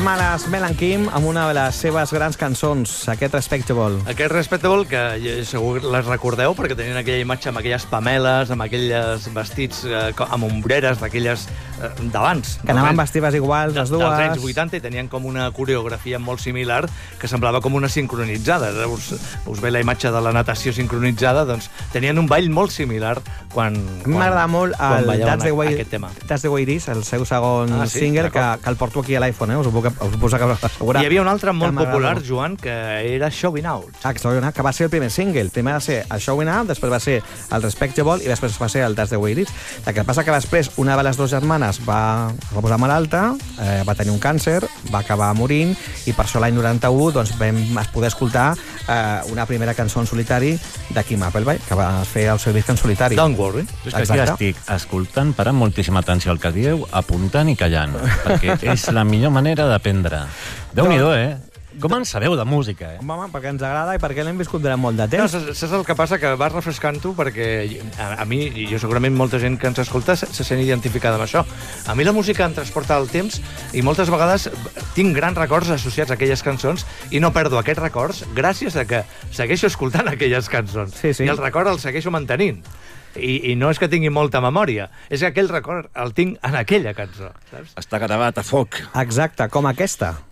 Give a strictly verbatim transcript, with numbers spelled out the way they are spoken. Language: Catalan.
Males Melan Kim amb una de les seves grans cançons, aquest Respectable. Aquest Respectable, que segur les recordeu, perquè tenien aquella imatge amb aquelles pameles, amb aquelles vestits eh, amb ombreres d'aquelles eh, d'abans. Que anaven vestides iguals, les dues. Dels anys vuitanta, i tenien com una coreografia molt similar, que semblava com una sincronitzada. Us, us ve la imatge de la natació sincronitzada, doncs tenien un ball molt similar quan... M'agrada molt el That's the Way, aquest tema. That's the Way It Is, el seu segon ah, sí? single, que, que el porto aquí a l'iPhone, eh? Us ho puc us puc assegurar. Hi havia un altre molt popular, Joan, que era Showing Out. Ah, Showing Out, que va ser el primer single. Primer va ser el Showing Out, després va ser el Respectable i després va ser el That's the Way It Is. El que passa que després una de les dues germanes va, va posar malalta, eh, va tenir un càncer, va acabar morint, i per això l'any noranta-u doncs, vam poder escoltar eh, una primera cançó en solitari de Kim Appleby, que va fer el seu disc en solitari. Don't worry. És que aquí estic escoltant, parant moltíssima atenció al que dieu, apuntant i callant, perquè és la millor manera d'aprendre. Déu-n'hi-do, eh? Com en sabeu de música, eh? Home, perquè ens agrada i perquè l'hem viscut durant molt de temps. No, saps el que passa? Que vas refrescant-ho perquè a, a mi, i jo segurament molta gent que ens escolta se, se sent identificada amb això. A mi la música em transporta el temps i moltes vegades tinc grans records associats a aquelles cançons i no perdo aquests records gràcies a que segueixo escoltant aquelles cançons. Sí, sí. I el record el segueixo mantenint. I, I no és que tingui molta memòria, és que aquell record el tinc en aquella cançó, saps? Està gravat a foc. Exacte, com aquesta.